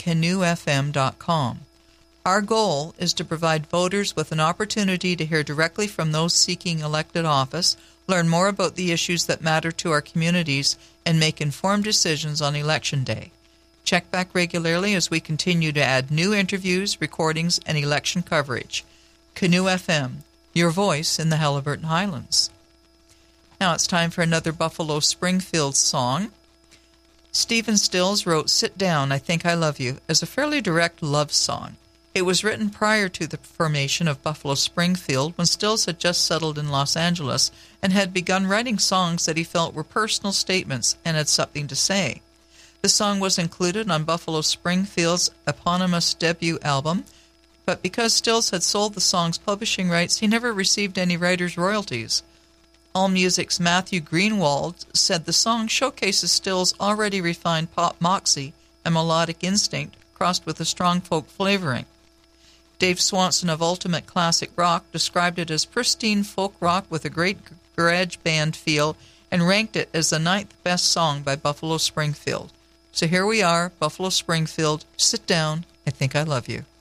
canoefm.com. Our goal is to provide voters with an opportunity to hear directly from those seeking elected office, learn more about the issues that matter to our communities, and make informed decisions on Election Day. Check back regularly as we continue to add new interviews, recordings, and election coverage. Canoe FM, your voice in the Haliburton Highlands. Now it's time for another Buffalo Springfield song. Stephen Stills wrote Sit Down, I Think I Love You as a fairly direct love song. It was written prior to the formation of Buffalo Springfield, when Stills had just settled in Los Angeles and had begun writing songs that he felt were personal statements and had something to say. The song was included on Buffalo Springfield's eponymous debut album, but because Stills had sold the song's publishing rights, he never received any writer's royalties. AllMusic's Matthew Greenwald said the song showcases Stills' already refined pop moxie and melodic instinct crossed with a strong folk flavoring. Dave Swanson of Ultimate Classic Rock described it as pristine folk rock with a great garage band feel and ranked it as the 9th best song by Buffalo Springfield. So here we are, Buffalo Springfield, Sit Down, I Think I Love You.